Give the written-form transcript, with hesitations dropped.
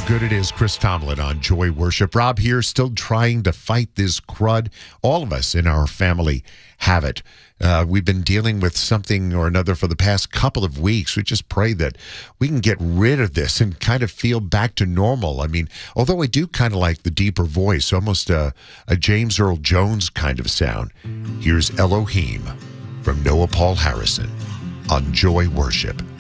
good it is. Chris Tomlin on Joy Worship. Rob here, still trying to fight this crud. All of us in our family have it. We've been dealing with something or another for the past couple of weeks. We just pray that we can get rid of this and kind of feel back to normal. I mean, although I do kind of like the deeper voice, almost a James Earl Jones kind of sound. Here's Elohim from Noah Paul Harrison on Joy Worship.